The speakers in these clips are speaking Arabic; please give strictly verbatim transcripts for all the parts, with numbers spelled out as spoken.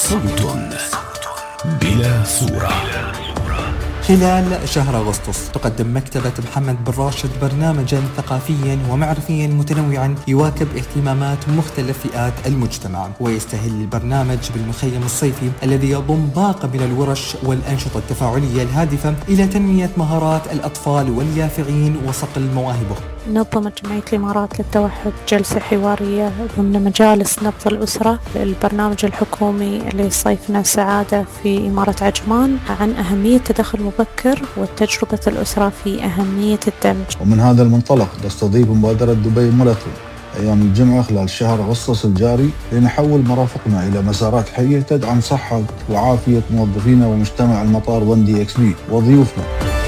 صوت بلا صورة. خلال شهر أغسطس تقدم مكتبة محمد بن راشد برنامجا ثقافيا ومعرفيا متنوعا يواكب اهتمامات مختلف فئات المجتمع، ويستهل البرنامج بالمخيم الصيفي الذي يضم باقة من الورش والأنشطة التفاعلية الهادفة إلى تنمية مهارات الأطفال واليافعين وصقل مواهبهم. نظمت جمعية الإمارات للتوحد جلسة حوارية ضمن مجالس نبض الأسرة للبرنامج الحكومي لصيفنا السعادة في إمارة عجمان عن أهمية التدخل المبكر وتجربة الأسرة في أهمية الدمج. ومن هذا المنطلق تستضيف مبادرة دبي ماراثون أيام الجمعة خلال شهر أغسطس الجاري لنحول مرافقنا إلى مسارات حية تدعم صحة وعافية موظفينا ومجتمع المطار وندي إكس بي وضيوفنا.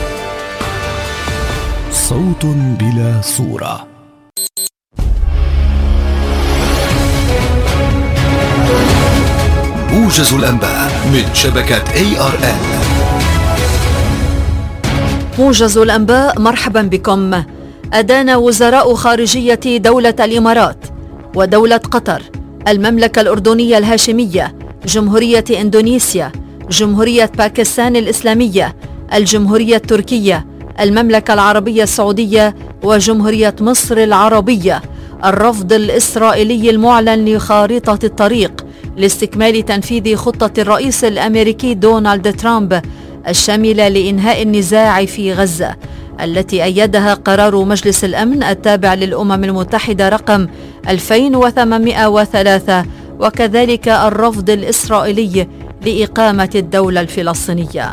صوت بلا صورة. موجز الأنباء من شبكة إيه آر إل. موجز الأنباء، مرحبا بكم. أدان وزراء خارجية دولة الإمارات ودولة قطر، المملكة الأردنية الهاشمية، جمهورية إندونيسيا، جمهورية باكستان الإسلامية، الجمهورية التركية، المملكة العربية السعودية وجمهورية مصر العربية الرفض الإسرائيلي المعلن لخارطة الطريق لاستكمال تنفيذ خطة الرئيس الأمريكي دونالد ترامب الشاملة لإنهاء النزاع في غزة، التي أيدها قرار مجلس الأمن التابع للأمم المتحدة رقم ألفين وثمانمائة وثلاثة، وكذلك الرفض الإسرائيلي لإقامة الدولة الفلسطينية.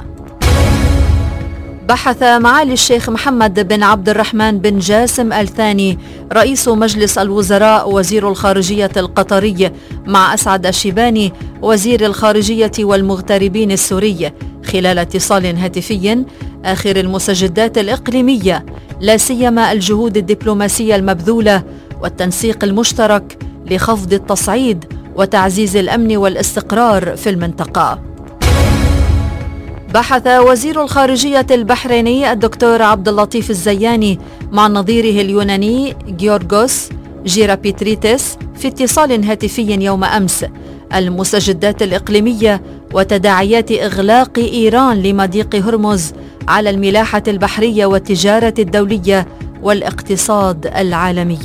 بحث معالي الشيخ محمد بن عبد الرحمن بن جاسم الثاني رئيس مجلس الوزراء وزير الخارجية القطري مع أسعد الشيباني وزير الخارجية والمغتربين السوري خلال اتصال هاتفي آخر المستجدات الإقليمية، لا سيما الجهود الدبلوماسية المبذولة والتنسيق المشترك لخفض التصعيد وتعزيز الأمن والاستقرار في المنطقة. بحث وزير الخارجية البحريني الدكتور عبد اللطيف الزياني مع نظيره اليوناني غيورغوس جيرابيتريتس في اتصال هاتفي يوم أمس المستجدات الإقليمية وتداعيات إغلاق إيران لمضيق هرمز على الملاحة البحرية والتجارة الدولية والاقتصاد العالمي.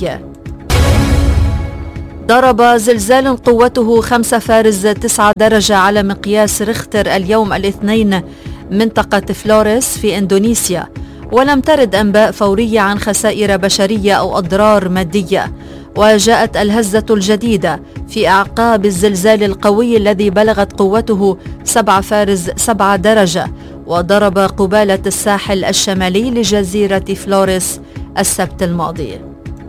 ضرب زلزال قوته خمسة فارز تسعة درجة على مقياس ريختر اليوم الاثنين منطقة فلوريس في إندونيسيا، ولم ترد أنباء فورية عن خسائر بشرية أو أضرار مادية. وجاءت الهزة الجديدة في أعقاب الزلزال القوي الذي بلغت قوته سبعة فارز سبعة درجة وضرب قبالة الساحل الشمالي لجزيرة فلوريس السبت الماضي.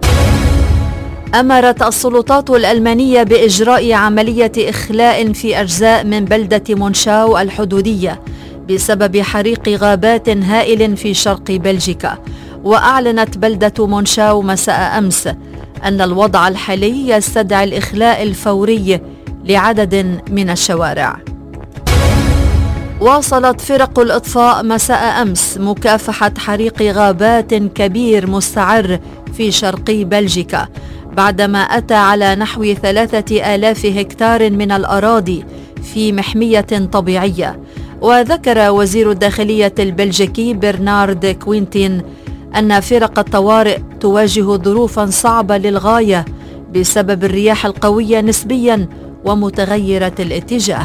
أمرت السلطات الألمانية بإجراء عملية إخلاء في أجزاء من بلدة مونشاو الحدودية بسبب حريق غابات هائل في شرق بلجيكا. وأعلنت بلدة مونشاو مساء أمس أن الوضع الحالي يستدعي الإخلاء الفوري لعدد من الشوارع. واصلت فرق الإطفاء مساء أمس مكافحة حريق غابات كبير مستعر في شرقي بلجيكا بعدما أتى على نحو ثلاثة آلاف هكتار من الأراضي في محمية طبيعية. وذكر وزير الداخلية البلجيكي برنارد كوينتين أن فرق الطوارئ تواجه ظروفا صعبة للغاية بسبب الرياح القوية نسبيا ومتغيرة الاتجاه.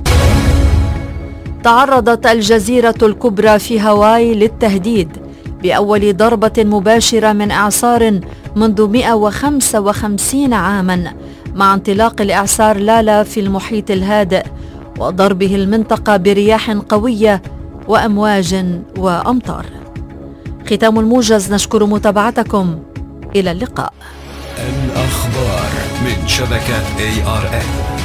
تعرضت الجزيرة الكبرى في هاواي للتهديد بأول ضربة مباشرة من إعصار منذ مئة وخمسة وخمسين عاما مع انطلاق الإعصار لالا في المحيط الهادئ وضربه المنطقة برياح قوية وأمواج وأمطار. ختام الموجز، نشكر متابعتكم، إلى اللقاء. الأخبار من شبكة إيه آر إل.